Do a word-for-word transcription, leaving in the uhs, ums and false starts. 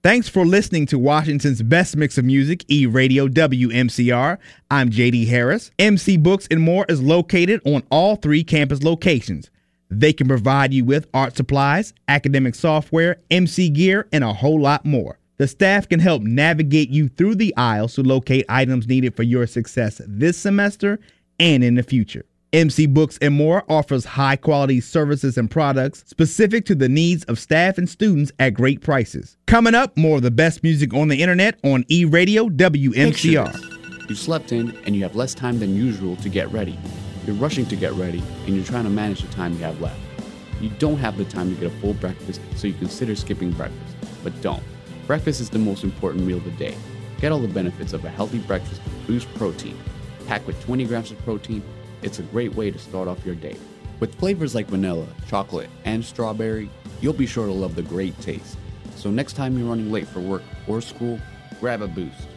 Thanks for listening to Washington's best mix of music, E-Radio W M C R. I'm J D Harris. M C Books and More is located on all three campus locations. They can provide you with art supplies, academic software, M C gear, and a whole lot more. The staff can help navigate you through the aisles to locate items needed for your success this semester and in the future. M C Books and More offers high-quality services and products specific to the needs of staff and students at great prices. Coming up, more of the best music on the internet on E-Radio W M C R. You slept in and you have less time than usual to get ready. You're rushing to get ready and you're trying to manage the time you have left. You don't have the time to get a full breakfast, so you consider skipping breakfast. But don't. Breakfast is the most important meal of the day. Get all the benefits of a healthy breakfast with Boost Protein. Packed with twenty grams of protein, it's a great way to start off your day. With flavors like vanilla, chocolate, and strawberry, you'll be sure to love the great taste. So next time you're running late for work or school, grab a Boost.